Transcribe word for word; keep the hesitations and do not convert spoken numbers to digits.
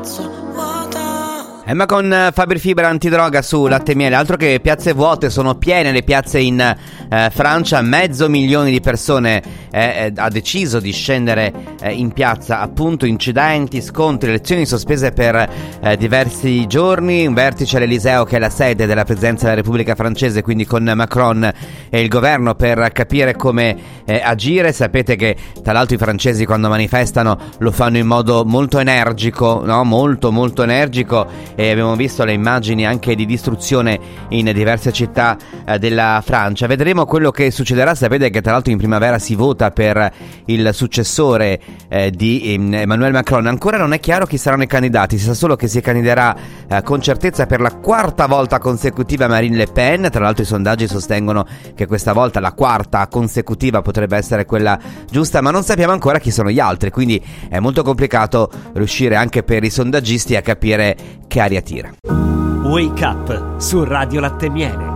Emma con Fabri Fibra antidroga su Latte e Miele. Altro che piazze vuote, sono piene le piazze in eh, Francia. Mezzo milione di persone eh, ha deciso di scendere eh, in piazza. Appunto, incidenti, scontri, lezioni sospese per eh, diversi giorni. Un vertice all'Eliseo, che è la sede della Presidenza della Repubblica francese, quindi con Macron e il governo, per capire come eh, agire. Sapete che tra l'altro i francesi, quando manifestano, lo fanno in modo molto energico, no? Molto molto energico. E abbiamo visto le immagini anche di distruzione in diverse città eh, della Francia. Vedremo quello che succederà. Sapete che tra l'altro in primavera si vota per il successore eh, di eh, Emmanuel Macron. Ancora non è chiaro chi saranno i candidati, si sa solo che si candiderà eh, con certezza per la quarta volta consecutiva Marine Le Pen. Tra l'altro i sondaggi sostengono che questa volta la quarta consecutiva potrebbe essere quella giusta, ma non sappiamo ancora chi sono gli altri, quindi è molto complicato riuscire anche per i sondaggisti a capire che aria tira. Wake Up su Radio Latte e Miele.